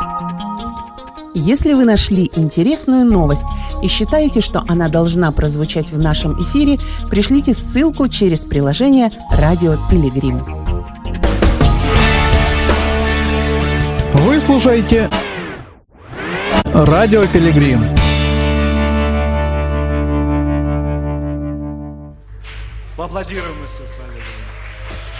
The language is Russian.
Если вы нашли интересную новость и считаете, что она должна прозвучать в нашем эфире, пришлите ссылку через приложение «Радио Пилигрим». Вы слушаете «Радио Пилигрим». Поаплодируем Иисусу. Аллилуйя.